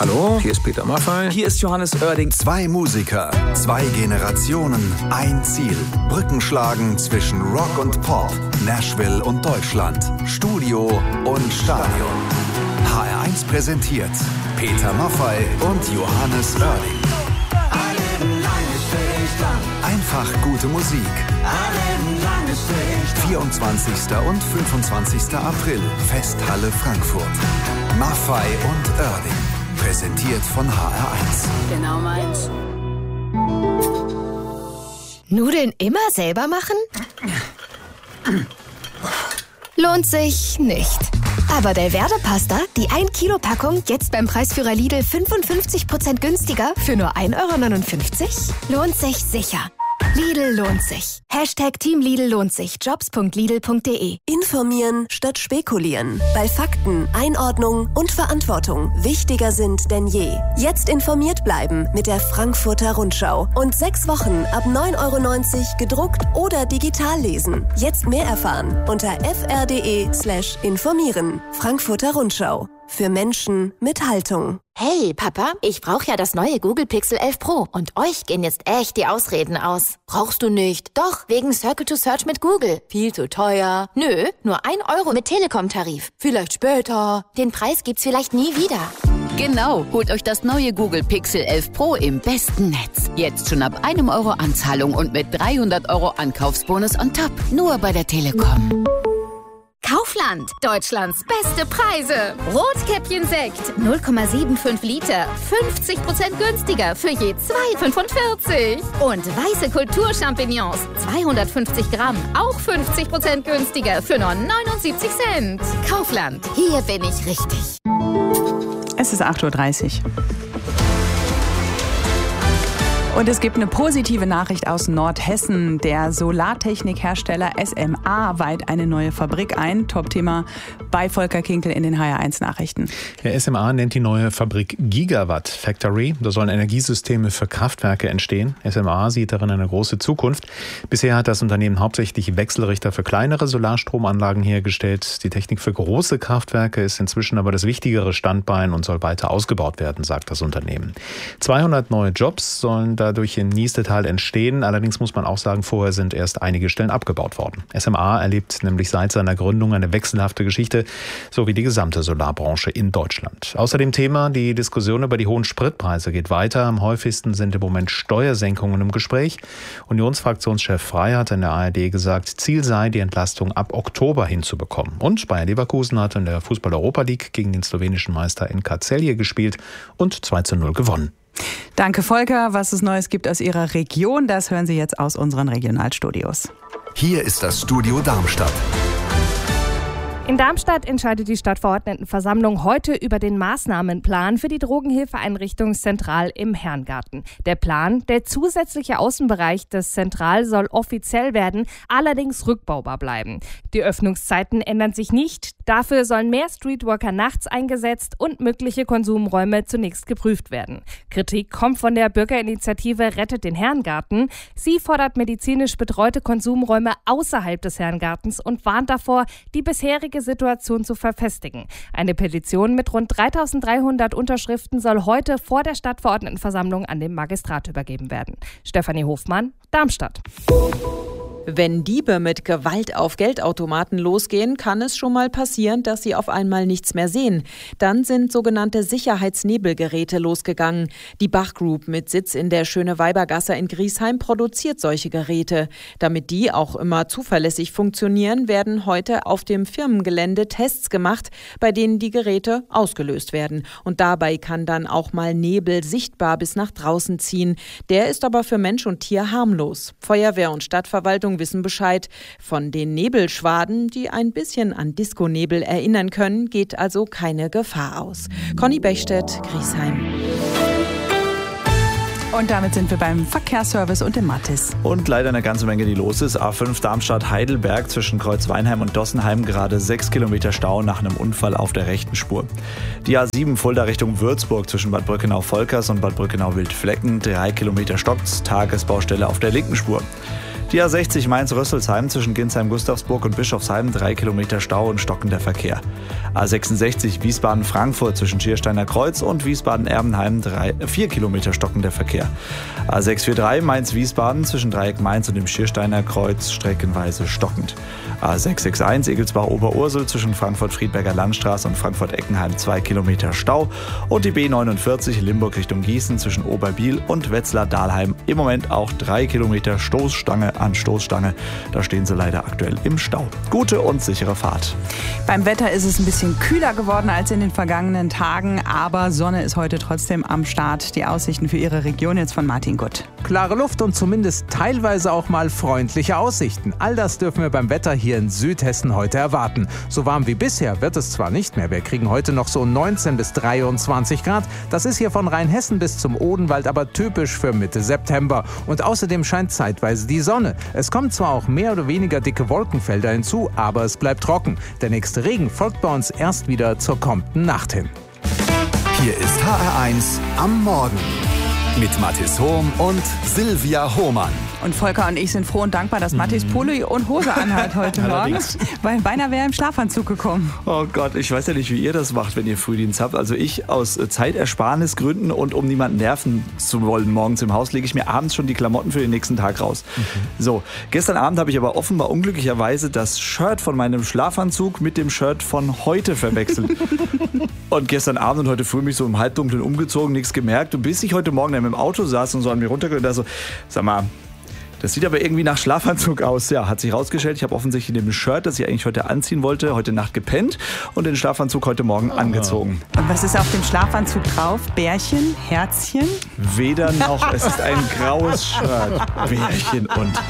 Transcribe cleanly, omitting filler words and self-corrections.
Hallo, hier ist Peter Maffay. Hier ist Johannes Oerding. 2 Musiker, 2 Generationen, ein Ziel. Brücken schlagen zwischen Rock und Pop, Nashville und Deutschland, Studio und Stadion. HR1 präsentiert Peter Maffay und Johannes Oerding. Einfach gute Musik. 24. und 25. April, Festhalle Frankfurt. Maffay und Oerding. Präsentiert von HR1. Genau meins. Nudeln immer selber machen? Lohnt sich nicht. Aber Delverde-Pasta, die 1-Kilo-Packung, jetzt beim Preisführer Lidl 55% günstiger für nur 1,59 €? Lohnt sich sicher. Lidl lohnt sich. Hashtag Team Lidl lohnt sich. Jobs.lidl.de. Informieren statt spekulieren. Weil Fakten, Einordnung und Verantwortung wichtiger sind denn je. Jetzt informiert bleiben mit der Frankfurter Rundschau. Und 6 Wochen ab 9,90 € gedruckt oder digital lesen. Jetzt mehr erfahren unter fr.de/informieren. Frankfurter Rundschau. Für Menschen mit Haltung. Hey, Papa, ich brauche ja das neue Google Pixel 11 Pro. Und euch gehen jetzt echt die Ausreden aus. Brauchst du nicht? Doch, wegen Circle to Search mit Google. Viel zu teuer. Nö, nur 1 € mit Telekom-Tarif. Vielleicht später. Den Preis gibt's vielleicht nie wieder. Genau, holt euch das neue Google Pixel 11 Pro im besten Netz. Jetzt schon ab 1 € Anzahlung und mit 300 € Ankaufsbonus on top. Nur bei der Telekom. Kaufland, Deutschlands beste Preise. Rotkäppchen-Sekt, 0,75 Liter, 50% günstiger für je 2,45. Und weiße Kulturchampignons, 250 Gramm, auch 50% günstiger für nur 79 Cent. Kaufland, hier bin ich richtig. Es ist 8:30 Uhr. Und es gibt eine positive Nachricht aus Nordhessen. Der Solartechnikhersteller SMA weiht eine neue Fabrik ein. Top-Thema bei Volker Kinkel in den HR1-Nachrichten. Der SMA nennt die neue Fabrik Gigawatt Factory. Da sollen Energiesysteme für Kraftwerke entstehen. SMA sieht darin eine große Zukunft. Bisher hat das Unternehmen hauptsächlich Wechselrichter für kleinere Solarstromanlagen hergestellt. Die Technik für große Kraftwerke ist inzwischen aber das wichtigere Standbein und soll weiter ausgebaut werden, sagt das Unternehmen. 200 neue Jobs sollen dadurch in Niestetal entstehen. Allerdings muss man auch sagen, vorher sind erst einige Stellen abgebaut worden. SMA erlebt nämlich seit seiner Gründung eine wechselhafte Geschichte, so wie die gesamte Solarbranche in Deutschland. Außerdem Thema, die Diskussion über die hohen Spritpreise geht weiter. Am häufigsten sind im Moment Steuersenkungen im Gespräch. Unionsfraktionschef Frey hat in der ARD gesagt, Ziel sei, die Entlastung ab Oktober hinzubekommen. Und Bayer Leverkusen hat in der Fußball-Europa League gegen den slowenischen Meister NK Celje gespielt und 2:0 gewonnen. Danke, Volker. Was es Neues gibt aus Ihrer Region, das hören Sie jetzt aus unseren Regionalstudios. Hier ist das Studio Darmstadt. In Darmstadt entscheidet die Stadtverordnetenversammlung heute über den Maßnahmenplan für die Drogenhilfeeinrichtung Zentral im Herrengarten. Der Plan, der zusätzliche Außenbereich des Zentral soll offiziell werden, allerdings rückbaubar bleiben. Die Öffnungszeiten ändern sich nicht. Dafür sollen mehr Streetworker nachts eingesetzt und mögliche Konsumräume zunächst geprüft werden. Kritik kommt von der Bürgerinitiative Rettet den Herrengarten. Sie fordert medizinisch betreute Konsumräume außerhalb des Herrengartens und warnt davor, die bisherige Situation zu verfestigen. Eine Petition mit rund 3.300 Unterschriften soll heute vor der Stadtverordnetenversammlung an den Magistrat übergeben werden. Stefanie Hofmann, Darmstadt. Wenn Diebe mit Gewalt auf Geldautomaten losgehen, kann es schon mal passieren, dass sie auf einmal nichts mehr sehen. Dann sind sogenannte Sicherheitsnebelgeräte losgegangen. Die Bach Group mit Sitz in der Schöneweibergasse in Griesheim produziert solche Geräte. Damit die auch immer zuverlässig funktionieren, werden heute auf dem Firmengelände Tests gemacht, bei denen die Geräte ausgelöst werden. Und dabei kann dann auch mal Nebel sichtbar bis nach draußen ziehen. Der ist aber für Mensch und Tier harmlos. Feuerwehr und Stadtverwaltung wissen Bescheid. Von den Nebelschwaden, die ein bisschen an Disco-Nebel erinnern können, geht also keine Gefahr aus. Conny Bechstedt, Griesheim. Und damit sind wir beim Verkehrsservice und dem Mathis. Und leider eine ganze Menge, die los ist. A5 Darmstadt-Heidelberg zwischen Kreuzweinheim und Dossenheim gerade 6 Kilometer Stau nach einem Unfall auf der rechten Spur. Die A7 Fulda Richtung Würzburg zwischen Bad Brückenau-Volkers und Bad Brückenau-Wildflecken 3 Kilometer stockt's, Tagesbaustelle auf der linken Spur. Die A60 Mainz-Rüsselsheim zwischen Ginsheim-Gustavsburg und Bischofsheim 3 Kilometer Stau und stockender Verkehr. A66 Wiesbaden-Frankfurt zwischen Schiersteiner Kreuz und Wiesbaden-Erbenheim 4 Kilometer stockender Verkehr. A643 Mainz-Wiesbaden zwischen Dreieck Mainz und dem Schiersteiner Kreuz streckenweise stockend. A661 Egelsbach-Oberursel zwischen Frankfurt-Friedberger Landstraße und Frankfurt-Eckenheim 2 Kilometer Stau und die B49 Limburg Richtung Gießen zwischen Oberbiel und Wetzlar-Dahlheim im Moment auch 3 Kilometer Stoßstange an Stoßstange. Da stehen sie leider aktuell im Stau. Gute und sichere Fahrt. Beim Wetter ist es ein bisschen kühler geworden als in den vergangenen Tagen, aber Sonne ist heute trotzdem am Start. Die Aussichten für Ihre Region jetzt von Martin Gutt. Klare Luft und zumindest teilweise auch mal freundliche Aussichten. All das dürfen wir beim Wetter hier in Südhessen heute erwarten. So warm wie bisher wird es zwar nicht mehr. Wir kriegen heute noch so 19 bis 23 Grad. Das ist hier von Rheinhessen bis zum Odenwald aber typisch für Mitte September. Und außerdem scheint zeitweise die Sonne. Es kommen zwar auch mehr oder weniger dicke Wolkenfelder hinzu, aber es bleibt trocken. Der nächste Regen folgt bei uns erst wieder zur kommenden Nacht hin. Hier ist HR1 am Morgen mit Mathis Hohm und Silvia Hohmann. Und Volker und ich sind froh und dankbar, dass Mathis Pulli und Hose anhat heute Morgen, weil beinahe wäre im Schlafanzug gekommen. Oh Gott, ich weiß ja nicht, wie ihr das macht, wenn ihr Frühdienst habt. Also ich aus Zeitersparnisgründen und um niemanden nerven zu wollen morgens im Haus, lege ich mir abends schon die Klamotten für den nächsten Tag raus. So, gestern Abend habe ich aber offenbar unglücklicherweise das Shirt von meinem Schlafanzug mit dem Shirt von heute verwechselt. Und gestern Abend und heute früh mich so im Halbdunklen umgezogen, nichts gemerkt. Und bis ich heute Morgen dann im Auto saß und so an mir runtergehört, da so, sag mal, das sieht aber irgendwie nach Schlafanzug aus. Ja, hat sich rausgestellt. Ich habe offensichtlich in dem Shirt, das ich eigentlich heute anziehen wollte, heute Nacht gepennt und den Schlafanzug heute Morgen angezogen. Und was ist auf dem Schlafanzug drauf? Bärchen? Herzchen? Weder noch. Es ist ein graues Shirt. Bärchen und